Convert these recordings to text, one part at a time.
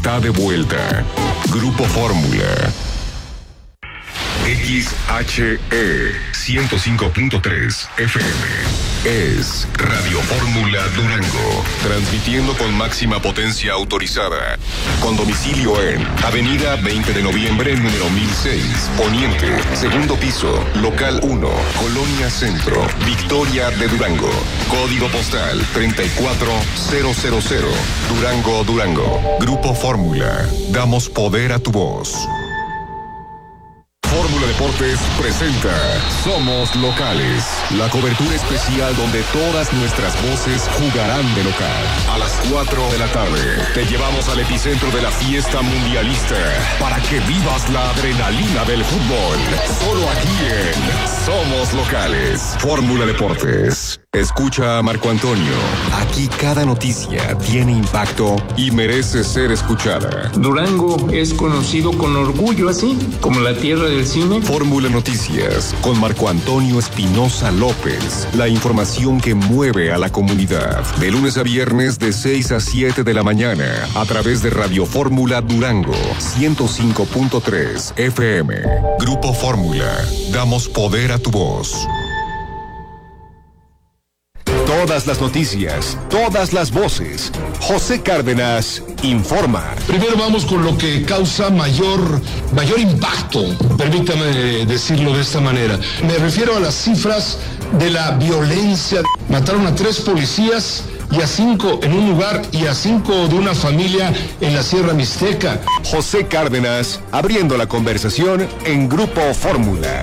está de vuelta. Grupo Fórmula. XHE 105.3 FM es Radio Fórmula Durango, transmitiendo con máxima potencia autorizada, con domicilio en Avenida 20 de Noviembre, número 1006, Poniente, segundo piso, local 1, Colonia Centro, Victoria de Durango, código postal 34000, Durango, Durango. Grupo Fórmula, damos poder a tu voz. Fórmula Deportes presenta Somos Locales, la cobertura especial donde todas nuestras voces jugarán de local. A las 4 de la tarde te llevamos al epicentro de la fiesta mundialista para que vivas la adrenalina del fútbol. Solo aquí en Somos Locales. Fórmula Deportes. Escucha a Marco Antonio. Aquí cada noticia tiene impacto y merece ser escuchada. Durango es conocido con orgullo así, como la tierra del cine. Fórmula Noticias con Marco Antonio Espinosa López. La información que mueve a la comunidad. De lunes a viernes de 6 a 7 de la mañana a través de Radio Fórmula Durango 105.3 FM. Grupo Fórmula. Damos poder a tu voz. Todas las noticias, todas las voces. José Cárdenas informa. Primero vamos con lo que causa mayor impacto, permítame decirlo de esta manera. Me refiero a las cifras de la violencia. Mataron a 3 policías y a 5 en un lugar y a 5 de una familia en la Sierra Mixteca. José Cárdenas abriendo la conversación en Grupo Fórmula.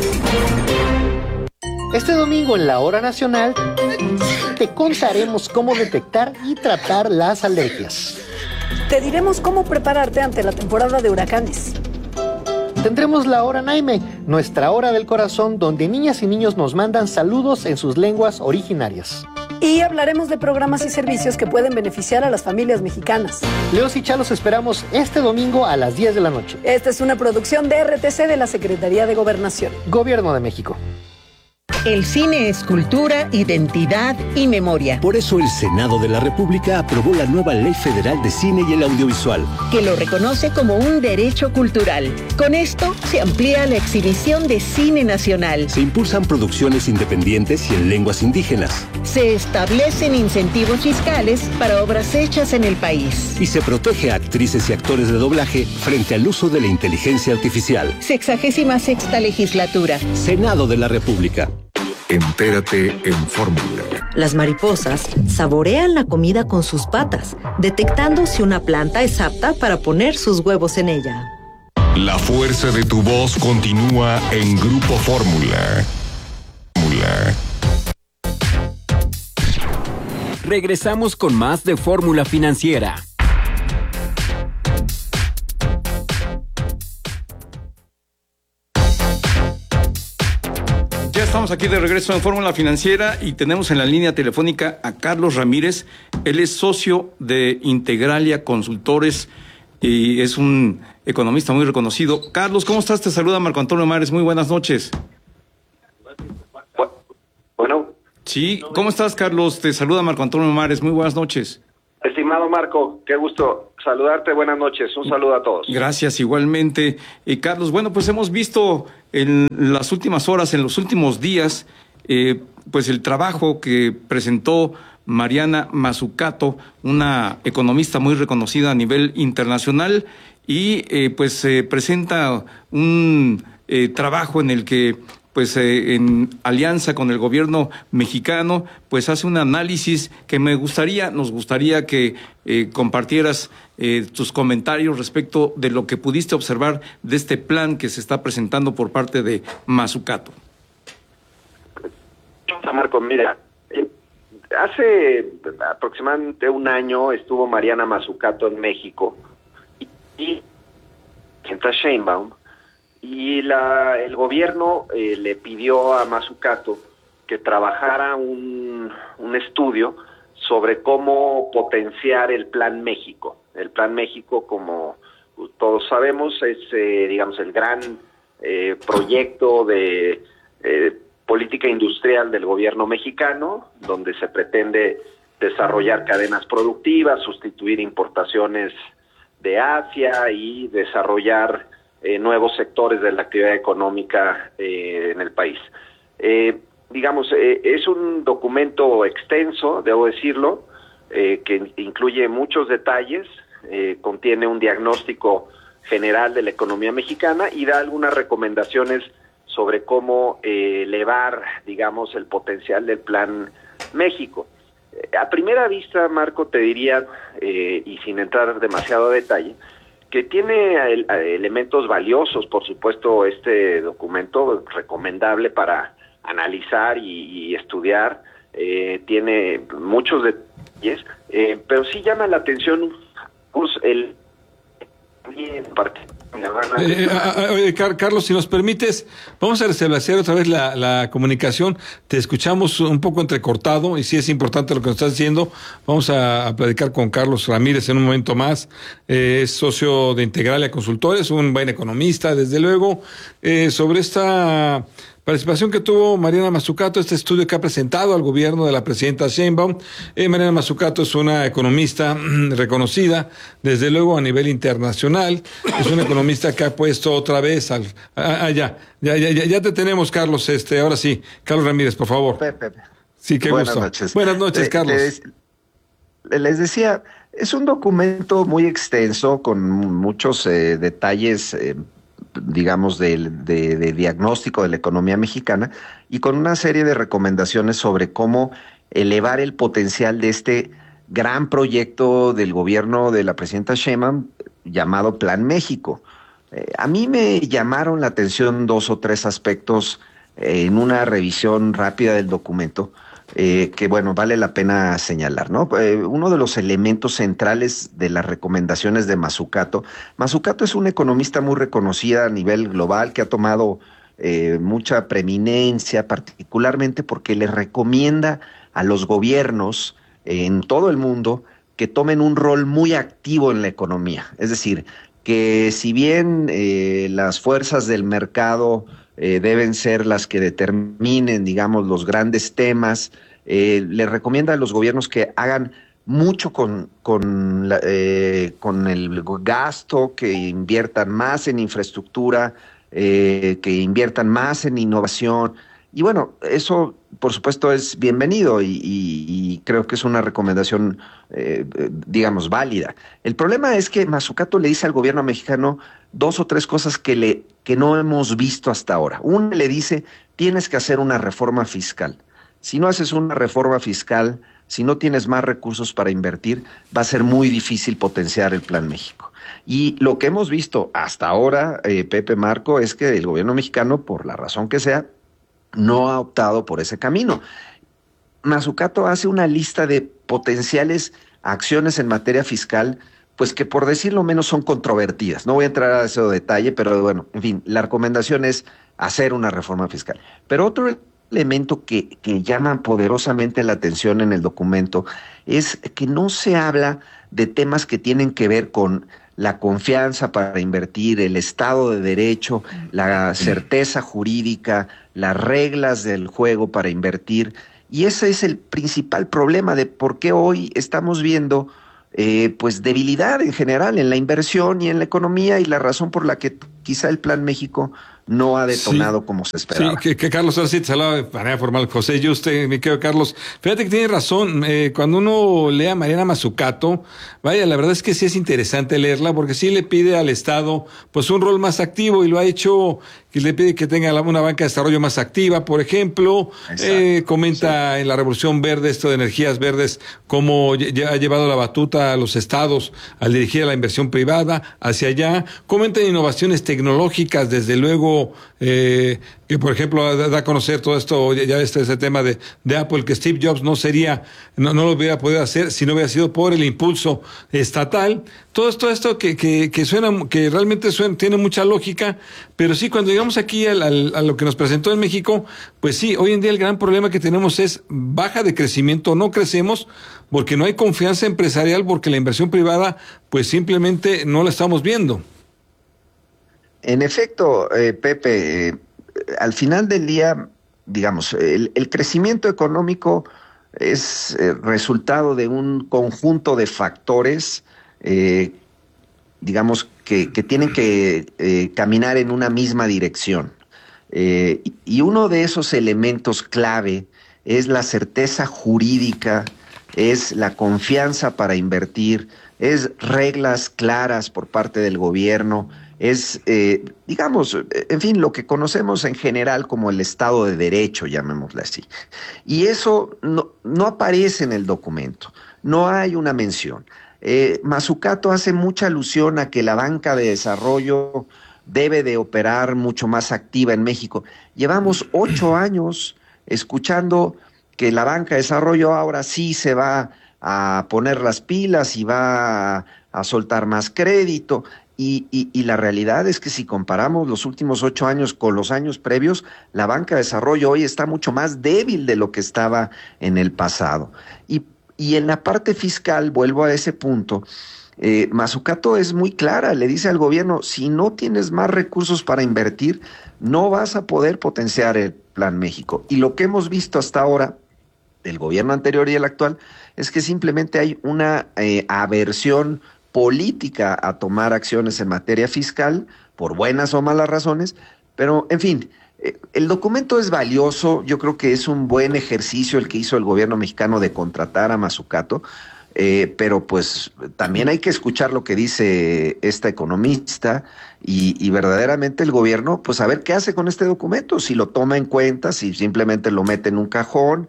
Este domingo en la Hora Nacional te contaremos cómo detectar y tratar las alergias. Te diremos cómo prepararte ante la temporada de huracanes. Tendremos la Hora Naime, nuestra hora del corazón, donde niñas y niños nos mandan saludos en sus lenguas originarias. Y hablaremos de programas y servicios que pueden beneficiar a las familias mexicanas. Leos y Chalos esperamos este domingo a las 10 de la noche. Esta es una producción de RTC de la Secretaría de Gobernación. Gobierno de México. El cine es cultura, identidad y memoria. Por eso el Senado de la República aprobó la nueva Ley Federal de Cine y el Audiovisual, que lo reconoce como un derecho cultural. Con esto se amplía la exhibición de cine nacional. Se impulsan producciones independientes y en lenguas indígenas. Se establecen incentivos fiscales para obras hechas en el país. Y se protege a actrices y actores de doblaje frente al uso de la inteligencia artificial. 66ª legislatura. Senado de la República. Entérate en Fórmula. Las mariposas saborean la comida con sus patas, detectando si una planta es apta para poner sus huevos en ella. La fuerza de tu voz continúa en Grupo Fórmula. Regresamos con más de Fórmula Financiera. Ya estamos aquí de regreso en Fórmula Financiera y tenemos en la línea telefónica a Carlos Ramírez. Él es socio de Integralia Consultores y es un economista muy reconocido. Carlos, ¿cómo estás? Te saluda Marco Antonio Mares. Muy buenas noches. Bueno. Sí, ¿cómo estás, Carlos? Te saluda Marco Antonio Mares. Muy buenas noches. Estimado Marco, qué gusto saludarte. Buenas noches. Un saludo a todos. Gracias, igualmente. Carlos, bueno, pues hemos visto en las últimas horas, en los últimos días, pues el trabajo que presentó Mariana Mazzucato, una economista muy reconocida a nivel internacional, y pues presenta un trabajo en el que pues en alianza con el gobierno mexicano, pues hace un análisis que nos gustaría que compartieras tus comentarios respecto de lo que pudiste observar de este plan que se está presentando por parte de Mazzucato. Marco, mira, hace aproximadamente un año estuvo Mariana Mazzucato en México y Sheinbaum, y el gobierno le pidió a Mazzucato que trabajara un estudio sobre cómo potenciar el Plan México. El Plan México, como todos sabemos, es digamos el gran proyecto de política industrial del gobierno mexicano, donde se pretende desarrollar cadenas productivas, sustituir importaciones de Asia y desarrollar nuevos sectores de la actividad económica en el país. Es un documento extenso, debo decirlo, que incluye muchos detalles, contiene un diagnóstico general de la economía mexicana y da algunas recomendaciones sobre cómo elevar, digamos, el potencial del Plan México. A primera vista, Marco, te diría, y sin entrar demasiado a detalle, que tiene elementos valiosos, por supuesto, este documento recomendable para analizar y estudiar, tiene muchos detalles, pero sí llama la atención pues, Carlos, si nos permites, vamos a restablecer otra vez la comunicación. Te escuchamos un poco entrecortado y sí es importante lo que nos estás diciendo. Vamos a platicar con Carlos Ramírez en un momento más. Es socio de Integralia Consultores, un buen economista, desde luego, sobre esta participación que tuvo Mariana Mazzucato, este estudio que ha presentado al gobierno de la presidenta Sheinbaum. Mariana Mazzucato es una economista reconocida, desde luego a nivel internacional. Es una economista que ha puesto otra vez ya te tenemos, Carlos. Ahora sí, Carlos Ramírez, por favor. Pepe. Sí, qué Buenas gusto. Noches. Buenas noches, Carlos. Les decía, es un documento muy extenso con muchos detalles, digamos, de diagnóstico de la economía mexicana y con una serie de recomendaciones sobre cómo elevar el potencial de este gran proyecto del gobierno de la presidenta Sheinbaum llamado Plan México. A mí me llamaron la atención 2 o 3 aspectos en una revisión rápida del documento que, bueno, vale la pena señalar, ¿no? Uno de los elementos centrales de las recomendaciones de Mazzucato es una economista muy reconocida a nivel global que ha tomado mucha preeminencia, particularmente porque le recomienda a los gobiernos en todo el mundo que tomen un rol muy activo en la economía. Es decir, que si bien las fuerzas del mercado deben ser las que determinen, digamos, los grandes temas, le recomienda a los gobiernos que hagan mucho con el gasto, que inviertan más en infraestructura, que inviertan más en innovación. Y bueno, eso por supuesto es bienvenido y creo que es una recomendación, digamos, válida. El problema es que Mazzucato le dice al gobierno mexicano 2 o 3 cosas que no hemos visto hasta ahora. Una, le dice, tienes que hacer una reforma fiscal. Si no haces una reforma fiscal, si no tienes más recursos para invertir, va a ser muy difícil potenciar el Plan México. Y lo que hemos visto hasta ahora, Pepe, Marco, es que el gobierno mexicano, por la razón que sea, no ha optado por ese camino. Mazzucato hace una lista de potenciales acciones en materia fiscal, pues que por decirlo menos son controvertidas. No voy a entrar a ese detalle, pero bueno, en fin, la recomendación es hacer una reforma fiscal. Pero otro elemento que llama poderosamente la atención en el documento es que no se habla de temas que tienen que ver con la confianza para invertir, el Estado de Derecho, la certeza jurídica, las reglas del juego para invertir. Y ese es el principal problema de por qué hoy estamos viendo pues debilidad en general en la inversión y en la economía, y la razón por la que quizá el Plan México no ha detonado como se esperaba. Sí, que Carlos, ahora sí te hablaba de manera formal, José, yo usted, mi querido Carlos, fíjate que tiene razón, cuando uno lee a Mariana Mazzucato, vaya, la verdad es que sí es interesante leerla, porque sí le pide al Estado pues un rol más activo, y lo ha hecho, que le pide que tenga una banca de desarrollo más activa, por ejemplo. Comenta en la Revolución Verde, esto de energías verdes, cómo ha llevado la batuta a los estados al dirigir a la inversión privada hacia allá. Comenta en innovaciones tecnológicas, desde luego, que por ejemplo da a conocer todo esto, ya ese tema de Apple, que Steve Jobs no lo hubiera podido hacer si no hubiera sido por el impulso estatal. Todo esto que suena, que realmente tiene mucha lógica, pero sí, cuando llegamos aquí a lo que nos presentó en México, pues sí, hoy en día el gran problema que tenemos es baja de crecimiento, no crecemos porque no hay confianza empresarial, porque la inversión privada pues simplemente no la estamos viendo. En efecto, Pepe, al final del día, digamos, el crecimiento económico es resultado de un conjunto de factores digamos, que tienen que caminar en una misma dirección. Y uno de esos elementos clave es la certeza jurídica, es la confianza para invertir, es reglas claras por parte del gobierno, es, digamos, en fin, lo que conocemos en general como el Estado de Derecho, llamémosle así. Y eso no aparece en el documento, no hay una mención. Mazzucato hace mucha alusión a que la banca de desarrollo debe de operar mucho más activa en México. Llevamos 8 años escuchando que la banca de desarrollo ahora sí se va a poner las pilas y va a soltar más crédito. Y la realidad es que si comparamos los últimos 8 años con los años previos, la banca de desarrollo hoy está mucho más débil de lo que estaba en el pasado. Y en la parte fiscal, vuelvo a ese punto, Mazzucato es muy clara, le dice al gobierno, si no tienes más recursos para invertir, no vas a poder potenciar el Plan México. Y lo que hemos visto hasta ahora, del gobierno anterior y el actual, es que simplemente hay una aversión política a tomar acciones en materia fiscal, por buenas o malas razones, pero en fin, el documento es valioso, yo creo que es un buen ejercicio el que hizo el gobierno mexicano de contratar a Mazzucato, pero pues también hay que escuchar lo que dice esta economista y verdaderamente el gobierno, pues a ver qué hace con este documento, si lo toma en cuenta, si simplemente lo mete en un cajón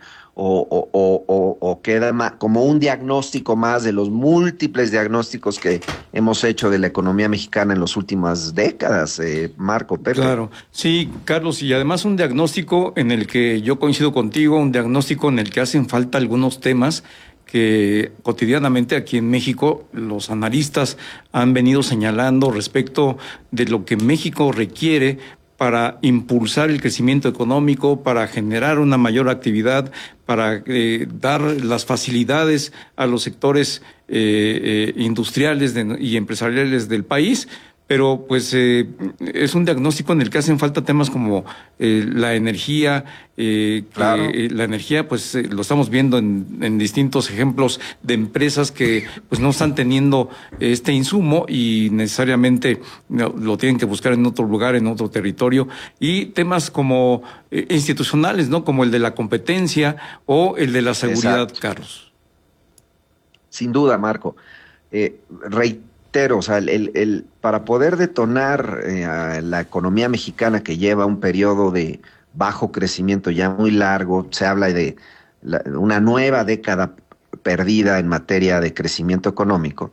o queda como un diagnóstico más de los múltiples diagnósticos que hemos hecho de la economía mexicana en las últimas décadas, Marco, Pepe. Claro, sí, Carlos, y además un diagnóstico en el que yo coincido contigo, un diagnóstico en el que hacen falta algunos temas que cotidianamente aquí en México los analistas han venido señalando respecto de lo que México requiere para impulsar el crecimiento económico, para generar una mayor actividad, para dar las facilidades a los sectores industriales y empresariales del país. Pero pues es un diagnóstico en el que hacen falta temas como la energía, claro. La energía pues lo estamos viendo en distintos ejemplos de empresas que pues no están teniendo este insumo y necesariamente lo tienen que buscar en otro lugar, en otro territorio, y temas como institucionales, ¿no? Como el de la competencia o el de la seguridad. Exacto. Carlos. Sin duda, Marco. O sea, para poder detonar la economía mexicana que lleva un periodo de bajo crecimiento ya muy largo, se habla de una nueva década perdida en materia de crecimiento económico.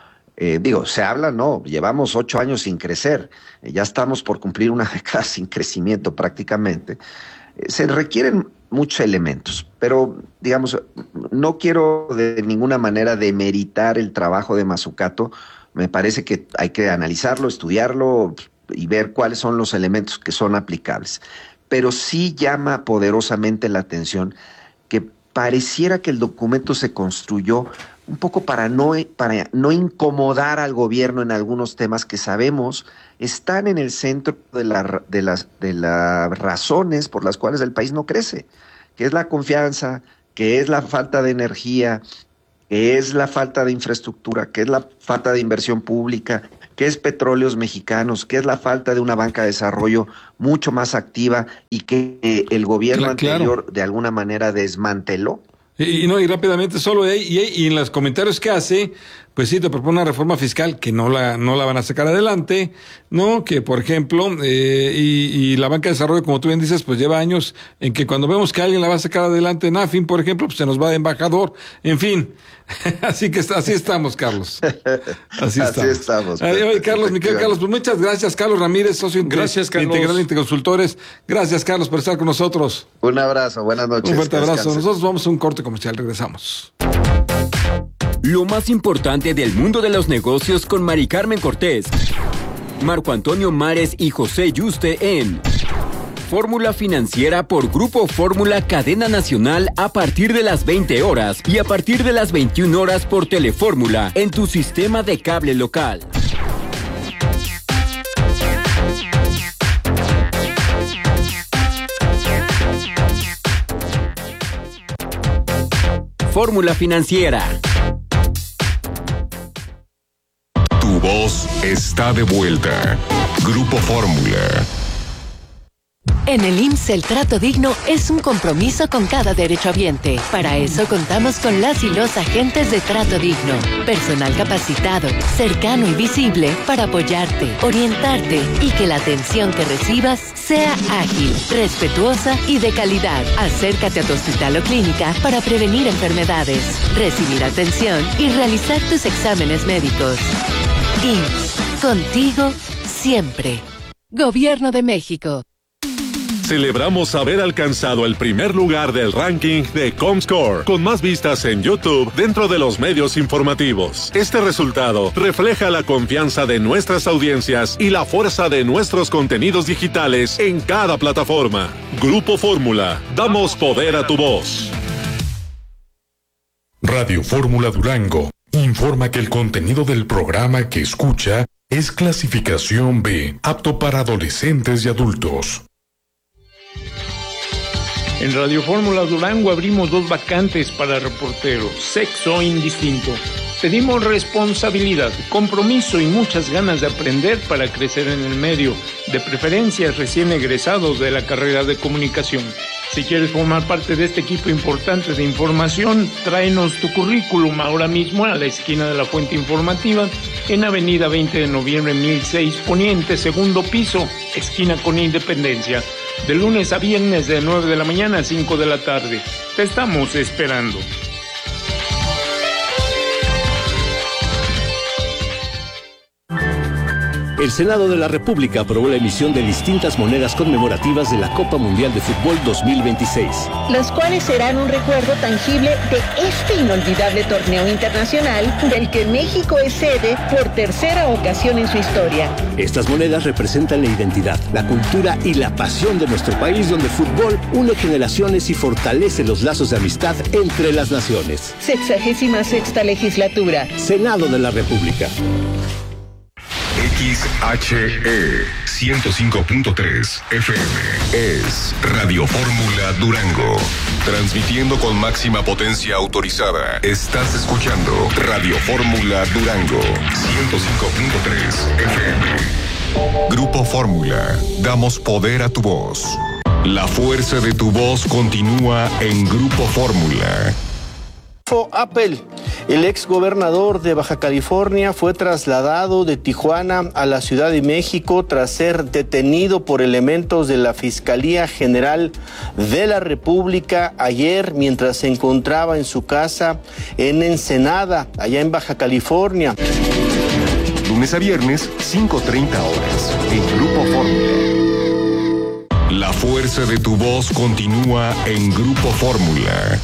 Se habla, no, llevamos 8 años sin crecer, ya estamos por cumplir una década sin crecimiento prácticamente. Se requieren muchos elementos, pero digamos, no quiero de ninguna manera demeritar el trabajo de Mazzucato. Me parece que hay que analizarlo, estudiarlo y ver cuáles son los elementos que son aplicables. Pero sí llama poderosamente la atención que pareciera que el documento se construyó un poco para no incomodar al gobierno en algunos temas que sabemos están en el centro de las razones por las cuales el país no crece, que es la confianza, que es la falta de energía, que es la falta de infraestructura, que es la falta de inversión pública, que es petróleos mexicanos, que es la falta de una banca de desarrollo mucho más activa y que el gobierno anterior de alguna manera desmanteló. Y rápidamente, solo y en los comentarios que hace, pues sí te propone una reforma fiscal que no la van a sacar adelante, ¿no? Que, por ejemplo, y la banca de desarrollo, como tú bien dices, pues lleva años en que cuando vemos que alguien la va a sacar adelante en AFIN, por ejemplo, pues se nos va de embajador, en fin. Así que así estamos, Carlos. Así estamos. Oye, Carlos, mi querido Carlos, pues muchas gracias, Carlos Ramírez, socio integral de Interconsultores. Gracias, Carlos, por estar con nosotros. Un abrazo, buenas noches. Un fuerte abrazo. Nosotros vamos a un corte comercial, regresamos. Lo más importante del mundo de los negocios con Mari Carmen Cortés, Marco Antonio Mares y José Yuste en Fórmula Financiera por Grupo Fórmula Cadena Nacional a partir de las 20 horas y a partir de las 21 horas por Telefórmula en tu sistema de cable local. Fórmula Financiera. Tu voz está de vuelta. Grupo Fórmula. En el IMSS el trato digno es un compromiso con cada derechohabiente. Para eso contamos con las y los agentes de trato digno. Personal capacitado, cercano y visible para apoyarte, orientarte y que la atención que recibas sea ágil, respetuosa y de calidad. Acércate a tu hospital o clínica para prevenir enfermedades, recibir atención y realizar tus exámenes médicos. IMSS, contigo siempre. Gobierno de México. Celebramos haber alcanzado el primer lugar del ranking de Comscore, con más vistas en YouTube dentro de los medios informativos. Este resultado refleja la confianza de nuestras audiencias y la fuerza de nuestros contenidos digitales en cada plataforma. Grupo Fórmula, damos poder a tu voz. Radio Fórmula Durango informa que el contenido del programa que escucha es clasificación B, apto para adolescentes y adultos. En Radio Fórmula Durango abrimos 2 vacantes para reporteros, sexo indistinto. Pedimos responsabilidad, compromiso y muchas ganas de aprender para crecer en el medio, de preferencia recién egresados de la carrera de comunicación. Si quieres formar parte de este equipo importante de información, tráenos tu currículum ahora mismo a la esquina de la Fuente Informativa, en Avenida 20 de Noviembre 1006 Poniente, segundo piso, esquina con Independencia. De lunes a viernes de 9 de la mañana a 5 de la tarde. Te estamos esperando. El Senado de la República aprobó la emisión de distintas monedas conmemorativas de la Copa Mundial de Fútbol 2026. Las cuales serán un recuerdo tangible de este inolvidable torneo internacional del que México es sede por tercera ocasión en su historia. Estas monedas representan la identidad, la cultura y la pasión de nuestro país, donde el fútbol une generaciones y fortalece los lazos de amistad entre las naciones. 66ª legislatura. Senado de la República. XHE 105.3 FM es Radio Fórmula Durango. Transmitiendo con máxima potencia autorizada. Estás escuchando Radio Fórmula Durango 105.3 FM. Grupo Fórmula. Damos poder a tu voz. La fuerza de tu voz continúa en Grupo Fórmula. Apple. El ex gobernador de Baja California fue trasladado de Tijuana a la Ciudad de México tras ser detenido por elementos de la Fiscalía General de la República ayer mientras se encontraba en su casa en Ensenada, allá en Baja California. Lunes a viernes, 5:30 horas, en Grupo Fórmula. La fuerza de tu voz continúa en Grupo Fórmula.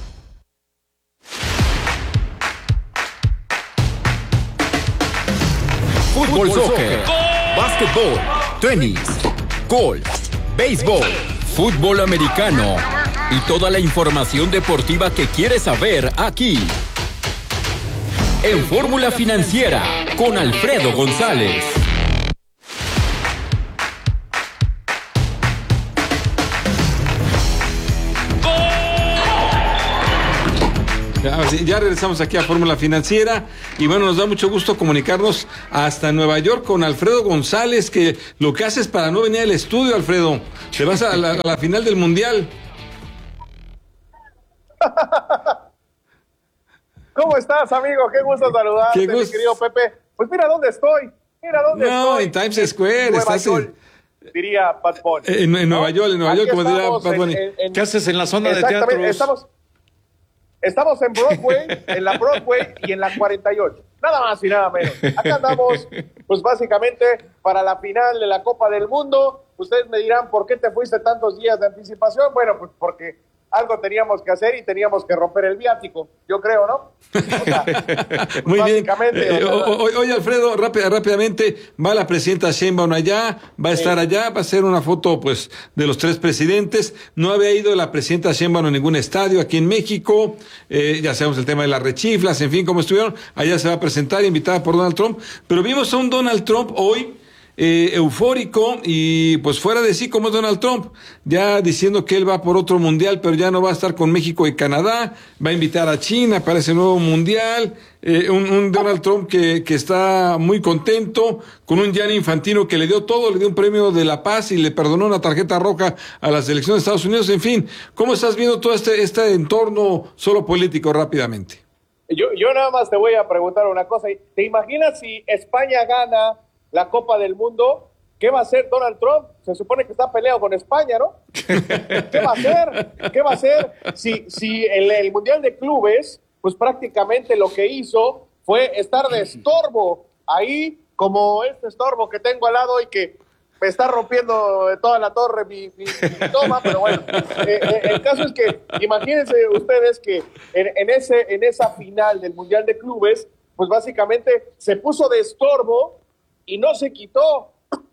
Fútbol, soccer, básquetbol, tenis, golf, béisbol, fútbol americano y toda la información deportiva que quieres saber aquí. En Fórmula Financiera, con Alfredo González. Ya regresamos aquí a Fórmula Financiera y bueno, nos da mucho gusto comunicarnos hasta Nueva York con Alfredo González, que lo que haces para no venir al estudio, Alfredo, te vas a la final del Mundial. ¿Cómo estás, amigo? Qué gusto saludarte, mi querido Pepe. Pues mira dónde estoy, No, en Times Square, estás diría Bad Bunny. En Nueva York, como diría Bad Bunny. ¿Qué haces en la zona de teatros? Estamos en Broadway, en la Broadway y en la 48. Nada más y nada menos. Acá andamos, pues básicamente para la final de la Copa del Mundo. Ustedes me dirán, ¿por qué te fuiste tantos días de anticipación? Bueno, pues porque algo teníamos que hacer y teníamos que romper el viático, yo creo, ¿no? O sea, pues muy bien. Oye, Alfredo, rápidamente, va la presidenta Sheinbaum allá, va a estar allá, va a hacer una foto, pues, de los 3 presidentes. No había ido la presidenta Sheinbaum a ningún estadio aquí en México, ya sabemos el tema de las rechiflas, en fin, cómo estuvieron. Allá se va a presentar, invitada por Donald Trump, pero vimos a un Donald Trump hoy eufórico y pues fuera de sí como es Donald Trump, ya diciendo que él va por otro mundial, pero ya no va a estar con México y Canadá, va a invitar a China para ese nuevo mundial, un Donald Trump que está muy contento, con un Gianni Infantino que le dio todo, le dio un premio de la paz y le perdonó una tarjeta roja a la selección de Estados Unidos. En fin, ¿cómo estás viendo todo este entorno solo político rápidamente? Yo nada más te voy a preguntar una cosa. ¿Te imaginas si España gana la Copa del Mundo? ¿Qué va a hacer Donald Trump? Se supone que está peleado con España, ¿no? ¿Qué va a hacer? ¿Qué va a hacer si el Mundial de Clubes, pues prácticamente lo que hizo fue estar de estorbo ahí, como este estorbo que tengo al lado y que me está rompiendo toda la torre mi toma, pero bueno, el caso es que imagínense ustedes que en esa final del Mundial de Clubes, pues básicamente se puso de estorbo y no se quitó,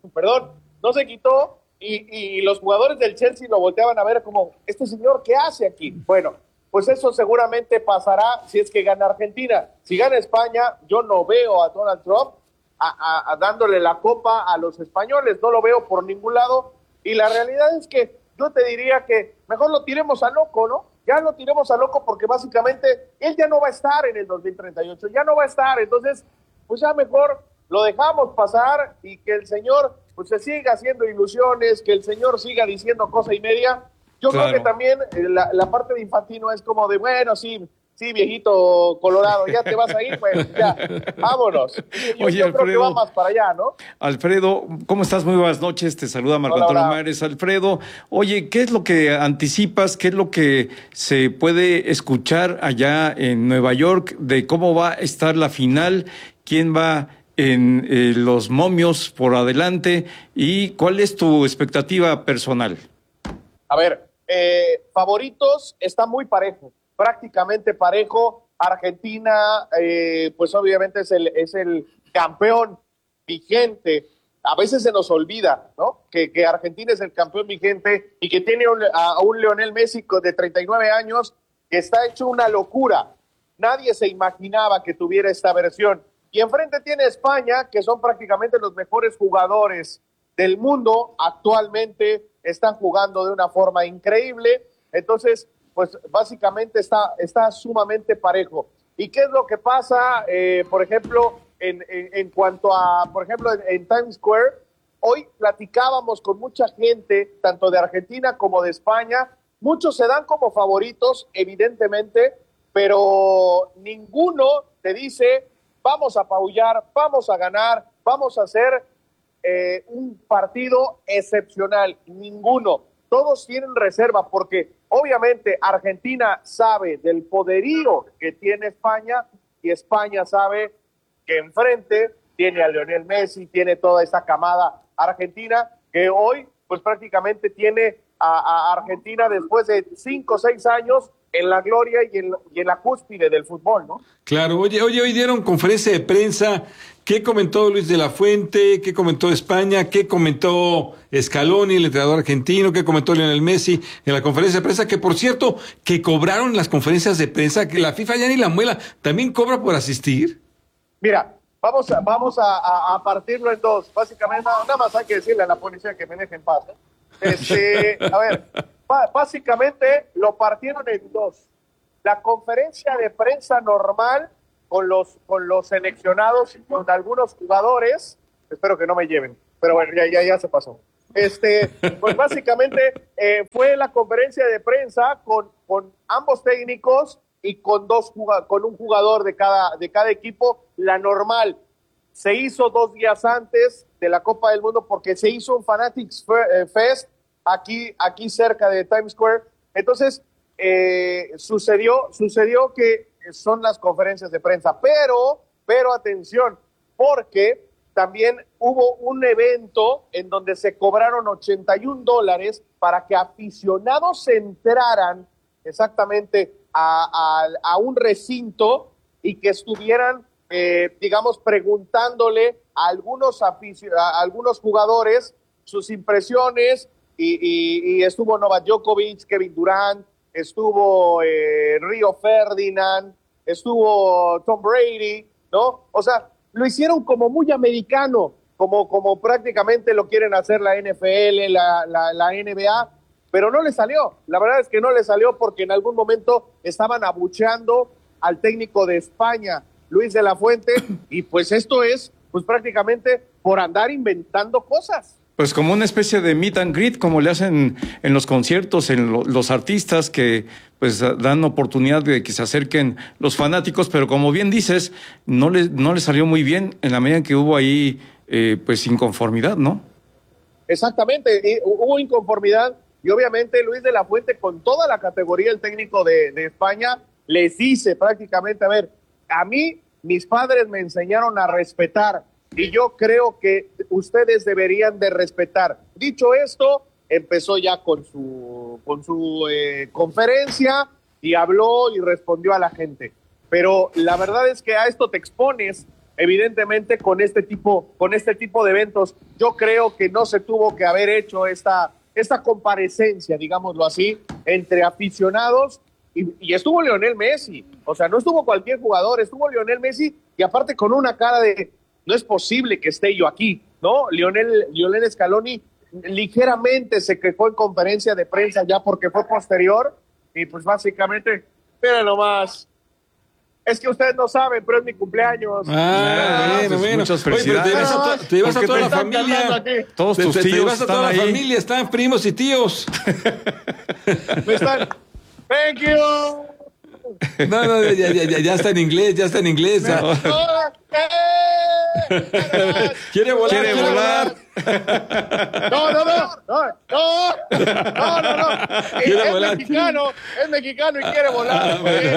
y los jugadores del Chelsea lo volteaban a ver como, ¿este señor qué hace aquí? Bueno, pues eso seguramente pasará si es que gana Argentina. Si gana España, yo no veo a Donald Trump dándole la copa a los españoles, no lo veo por ningún lado, y la realidad es que yo te diría que mejor lo tiremos a loco, ¿no? Ya lo tiremos a loco porque básicamente él ya no va a estar en el 2038, ya no va a estar, entonces pues ya mejor lo dejamos pasar y que el señor pues se siga haciendo ilusiones, que el señor siga diciendo cosa y media. Yo creo que también la parte de Infantino es como de, bueno, sí, viejito colorado, ya te vas a ir, pues ya, vámonos. Oye, yo Alfredo, creo que va más para allá, ¿no? Alfredo, ¿cómo estás? Muy buenas noches, te saluda Marco Antonio Mares. Alfredo, oye, ¿qué es lo que anticipas, qué es lo que se puede escuchar allá en Nueva York de cómo va a estar la final, quién va en los momios por adelante y cuál es tu expectativa personal? A ver, favoritos está muy parejo, prácticamente parejo. Argentina, pues obviamente es el campeón vigente. A veces se nos olvida, ¿no? Que Argentina es el campeón vigente y que tiene a un Lionel Messi de 39 años que está hecho una locura. Nadie se imaginaba que tuviera esta versión. Y enfrente tiene España, que son prácticamente los mejores jugadores del mundo. Actualmente están jugando de una forma increíble. Entonces, pues básicamente está sumamente parejo. ¿Y qué es lo que pasa, por ejemplo, en cuanto a, por ejemplo, en Times Square? Hoy platicábamos con mucha gente, tanto de Argentina como de España. Muchos se dan como favoritos, evidentemente, pero ninguno te dice, vamos a apabullar, vamos a ganar, vamos a hacer un partido excepcional. Ninguno. Todos tienen reserva porque obviamente Argentina sabe del poderío que tiene España y España sabe que enfrente tiene a Lionel Messi, tiene toda esa camada argentina que hoy pues prácticamente tiene a Argentina después de 5 o 6 años en la gloria y en la cúspide del fútbol, ¿no? Claro, oye, hoy dieron conferencia de prensa. ¿Qué comentó Luis de la Fuente? ¿Qué comentó España? ¿Qué comentó Scaloni, el entrenador argentino? ¿Qué comentó Lionel Messi en la conferencia de prensa? Que, por cierto, que cobraron las conferencias de prensa, que la FIFA ya ni la muela, ¿también cobra por asistir? Mira, vamos a partirlo en dos. Básicamente, nada más hay que decirle a la policía que me deje en paz, ¿eh? A ver, básicamente lo partieron en dos. La conferencia de prensa normal con los seleccionados y con algunos jugadores, espero que no me lleven, pero bueno, ya se pasó. Pues básicamente fue la conferencia de prensa con ambos técnicos y con un jugador de cada equipo. La normal se hizo 2 días antes de la Copa del Mundo porque se hizo un Fanatics Fest aquí cerca de Times Square. Entonces sucedió que son las conferencias de prensa, pero atención, porque también hubo un evento en donde se cobraron $81 para que aficionados entraran exactamente a un recinto y que estuvieran, digamos, preguntándole a algunos jugadores sus impresiones, y estuvo Novak Djokovic, Kevin Durant, estuvo Rio Ferdinand, estuvo Tom Brady, ¿no? O sea, lo hicieron como muy americano, como prácticamente lo quieren hacer la NFL, la NBA, pero no le salió. La verdad es que no le salió porque en algún momento estaban abucheando al técnico de España, Luis de la Fuente, y pues esto es pues prácticamente por andar inventando cosas. Pues como una especie de meet and greet, como le hacen en los conciertos, los artistas que pues dan oportunidad de que se acerquen los fanáticos, pero como bien dices, no le salió muy bien en la medida en que hubo ahí pues inconformidad, ¿no? Exactamente, hubo inconformidad y obviamente Luis de la Fuente, con toda la categoría, el técnico de España, les dice prácticamente, a ver, a mí mis padres me enseñaron a respetar y yo creo que ustedes deberían de respetar. Dicho esto, empezó ya con su conferencia y habló y respondió a la gente. Pero la verdad es que a esto te expones, evidentemente, con este tipo de eventos. Yo creo que no se tuvo que haber hecho esta comparecencia, digámoslo así, entre aficionados y estuvo Lionel Messi. O sea, no estuvo cualquier jugador, estuvo Lionel Messi y aparte con una cara de no es posible que esté yo aquí, ¿no? Lionel Scaloni ligeramente se quejó en conferencia de prensa ya porque fue posterior y pues básicamente, miren nomás, es que ustedes no saben, pero es mi cumpleaños. Bueno. Muchas felicidades. Oye, pero te llevas a toda la familia. Todos tus tíos te llevas a toda están la ahí. familia, están primos y tíos. Me están, thank you. No, ya está en inglés, Quiere volar. No. Es mexicano y quiere volar.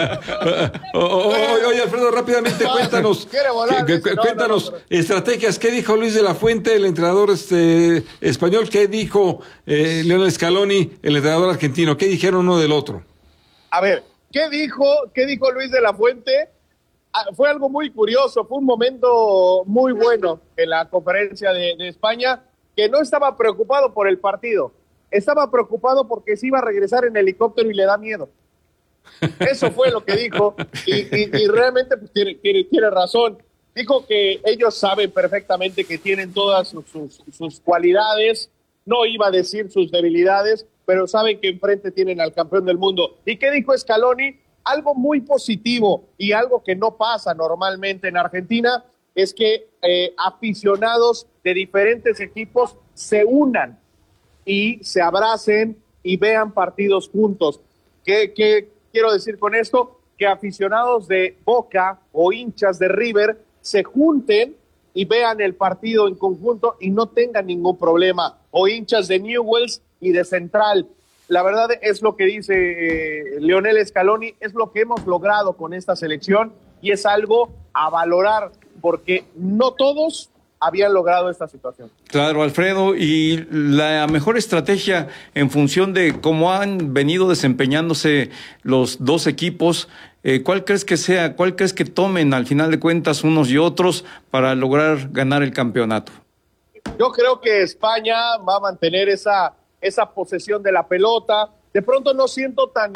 Oye, Alfredo, rápidamente cuéntanos. Quiere volar. Cuéntanos estrategias. ¿Qué dijo Luis de la Fuente, el entrenador español? ¿Qué dijo Lionel Scaloni, el entrenador argentino? ¿Qué dijeron uno del otro? A ver, ¿qué dijo Luis de la Fuente? Fue algo muy curioso, fue un momento muy bueno en la conferencia de España, que no estaba preocupado por el partido, estaba preocupado porque se iba a regresar en helicóptero y le da miedo. Eso fue lo que dijo, y realmente pues, tiene razón. Dijo que ellos saben perfectamente que tienen todas sus cualidades, no iba a decir sus debilidades, pero saben que enfrente tienen al campeón del mundo. ¿Y qué dijo Scaloni? Algo muy positivo y algo que no pasa normalmente en Argentina es que aficionados de diferentes equipos se unan y se abracen y vean partidos juntos. ¿Qué quiero decir con esto? Que aficionados de Boca o hinchas de River se junten y vean el partido en conjunto y no tengan ningún problema. O hinchas de Newell's y de Central. La verdad es lo que dice Lionel Scaloni, es lo que hemos logrado con esta selección y es algo a valorar porque no todos habían logrado esta situación. Claro, Alfredo, y la mejor estrategia en función de cómo han venido desempeñándose los dos equipos, ¿cuál crees que sea? ¿Cuál crees que tomen al final de cuentas unos y otros para lograr ganar el campeonato? Yo creo que España va a mantener esa posesión de la pelota, de pronto no siendo tan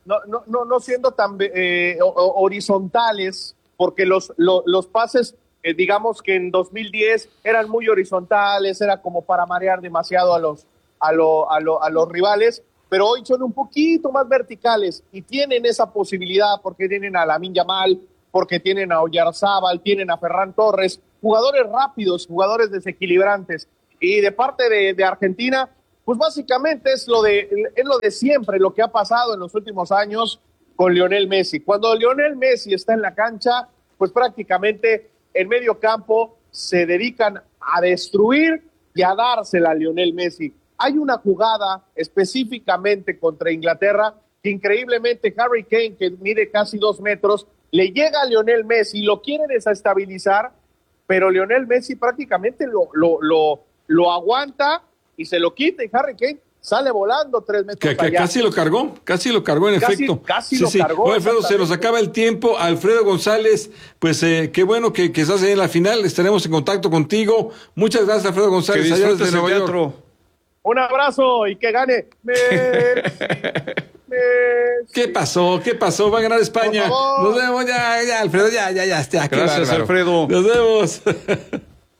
horizontales, porque los pases, digamos que en 2010 eran muy horizontales, era como para marear demasiado a los rivales, pero hoy son un poquito más verticales y tienen esa posibilidad porque tienen a Lamine Yamal, porque tienen a Oyarzábal, tienen a Ferran Torres, jugadores rápidos, jugadores desequilibrantes, y de parte de Argentina, pues básicamente es lo de siempre, lo que ha pasado en los últimos años con Lionel Messi. Cuando Lionel Messi está en la cancha, pues prácticamente en medio campo se dedican a destruir y a dársela a Lionel Messi. Hay una jugada específicamente contra Inglaterra que increíblemente Harry Kane, que mide casi 2 metros, le llega a Lionel Messi, lo quiere desestabilizar, pero Lionel Messi prácticamente lo aguanta y se lo quita y Harry Kane sale volando 3 metros allá. Casi lo cargó en efecto. Casi lo cargó. Bueno, Alfredo, se nos acaba el tiempo. Alfredo González, pues qué bueno que estás ahí en la final, estaremos en contacto contigo. Muchas gracias, Alfredo González, que allá desde disfrutes Nueva el York. teatro. Un abrazo y que gane. ¿Qué pasó? Va a ganar España. Nos vemos ya, Alfredo, ya. Gracias, Alfredo. Nos vemos.